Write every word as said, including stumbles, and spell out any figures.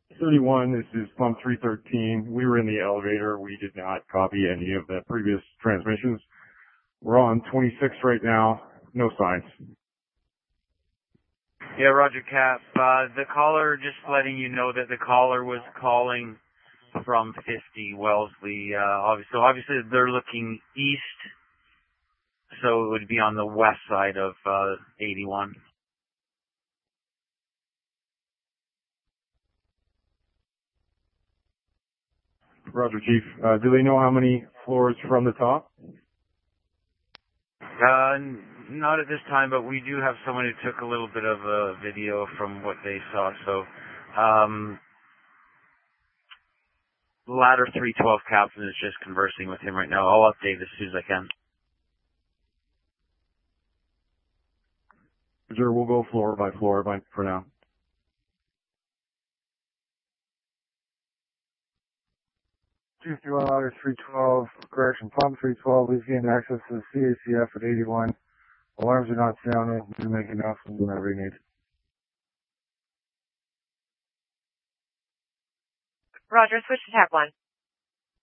thirty-one, this is pump three thirteen. We were in the elevator. We did not copy any of the previous transmissions. We're on twenty-six right now. No signs. Yeah, Roger Cap. Uh, the caller, just letting you know that the caller was calling from fifty Wellesley. Uh, obviously, so obviously they're looking east, so it would be on the west side of uh, eighty-one. Roger, Chief. Uh, do they know how many floors from the top? Uh, not at this time, but we do have someone who took a little bit of a video from what they saw. So, um, ladder three twelve captain is just conversing with him right now. I'll update as soon as I can. Sure, we'll go floor by floor by, for now. two three one ladder three twelve, correction, pump three twelve, we've gained access to the C A C F at eighty-one. Alarms are not sounding. We can make announcements whenever you need. Roger, switch to tap one.